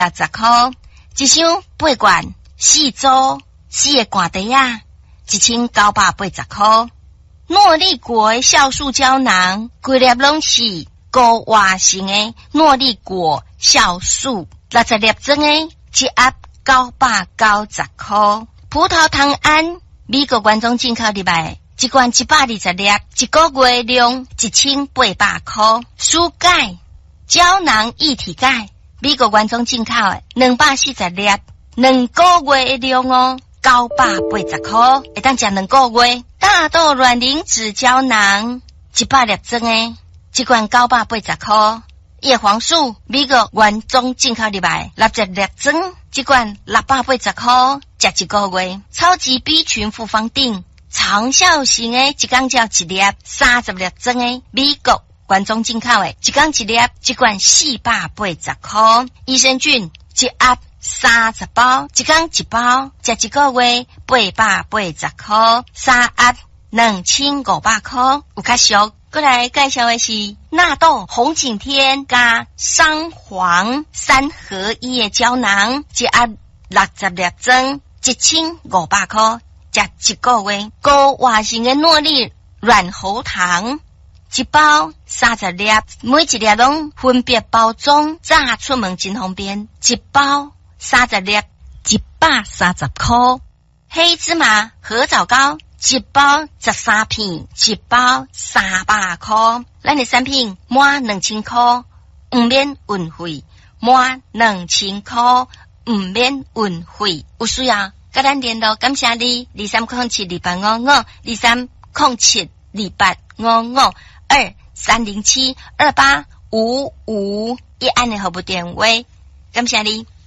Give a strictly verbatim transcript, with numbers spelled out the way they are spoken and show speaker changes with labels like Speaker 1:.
Speaker 1: 六十块。一箱八罐四组四个罐底啊，一千九百八十块。诺丽果的酵素胶囊，规粒拢是高活性的诺丽果酵素，六十粒装的，一盒九百九十块。葡萄糖胺，美国原装进口入来，一罐一百二十粒，一个月量一千八百块。舒钙胶囊一体钙，美国原装进口的，两百四十粒，两个月的量哦，九百八十块，会当食两个月。大豆卵磷脂胶囊，一百粒装的，一罐九百八十块。叶黄素，美国原装进口入来，六十粒装，一罐六百八十块，食一个月。超级 B 群复方定，长效型的，一缸叫一粒，三十粒装的，美国原装进口的，一缸一粒，一罐四百八十块。益生菌，一盒三十包，一缸一包，食一个月，八百八十块，三盒两千五百块，有较俗。过来介绍的是纳豆红景天加桑黄三合一的胶囊，一盒六十粒装，一千五百块，食一个月。高活性的诺丽软喉糖，一包三十粒，每一粒拢分别包装，炸出门真方便。一包三十粒，一百三十块。黑芝麻合枣糕，一包十三片，一包三百块。咱的产品满两千块，唔免运费；满两千块，唔免运费。有需要跟咱联络，感谢你。二三零七二八五五，二三零七二八五五，二三零七二八五五，一按的号码电话，感谢你。